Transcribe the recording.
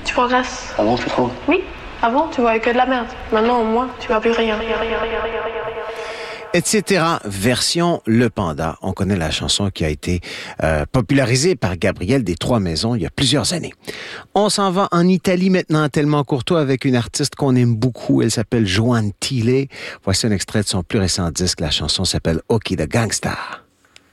Tu progresses. Ah bon, tu trouves? Oui. Avant, tu voyais que de la merde. Maintenant, au moins, tu vois plus rien. Etc. Version Le Panda. On connaît la chanson qui a été popularisée par Gabriel des Trois-Maisons il y a plusieurs années. On s'en va en Italie maintenant, tellement courtois, avec une artiste qu'on aime beaucoup. Elle s'appelle Joan Tile. Voici un extrait de son plus récent disque. La chanson s'appelle Occhi da Gangsta.